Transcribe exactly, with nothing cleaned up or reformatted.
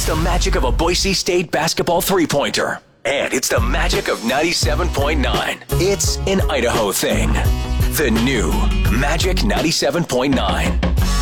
the magic of a Boise State basketball three-pointer. And it's the magic of ninety-seven point nine. It's an Idaho thing. The new Magic ninety-seven point nine.